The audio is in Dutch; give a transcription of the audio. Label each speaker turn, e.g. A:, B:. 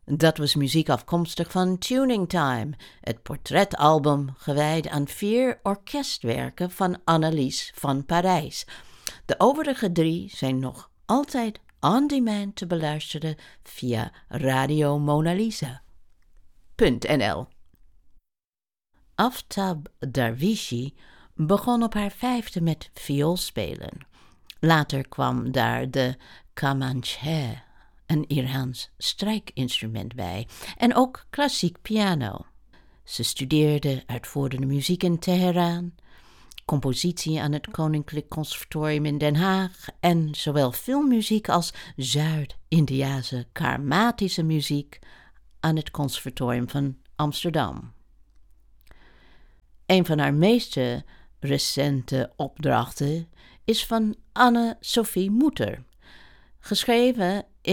A: Dat was muziek afkomstig van Tuning Time, het portretalbum gewijd aan 4 orkestwerken van Annelies van Parijs. De overige 3 zijn nog altijd on demand te beluisteren via Radio Mona Lisa.nl. Aftab Darwishi begon op haar 5e met vioolspelen. Later kwam daar de kamancheh, een Iraans strijkinstrument bij, en ook klassiek piano. Ze studeerde uitvoerende muziek in Teheran, compositie aan het Koninklijk Conservatorium in Den Haag en zowel filmmuziek als Zuid-Indiase karmatische muziek aan het Conservatorium van Amsterdam. Een van haar meeste recente opdrachten is van Anne-Sophie Mutter, geschreven